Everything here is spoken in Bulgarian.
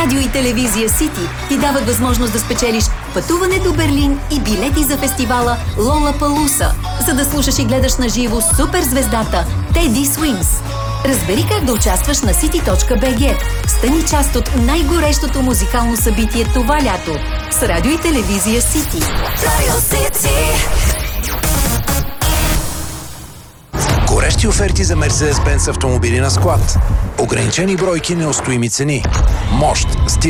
Радио и телевизия Сити ти дават възможност да спечелиш пътуване до Берлин и билети за фестивала Лолапалуса, за да слушаш и гледаш на живо суперзвездата Теди Свинс. Разбери как да участваш на city.bg. Стани част от най-горещото музикално събитие това лято с радио и телевизия Сити. Горещи оферти за Mercedes-Benz автомобили на склад. Ограничени бройки, неустоими цени. Мощ, стил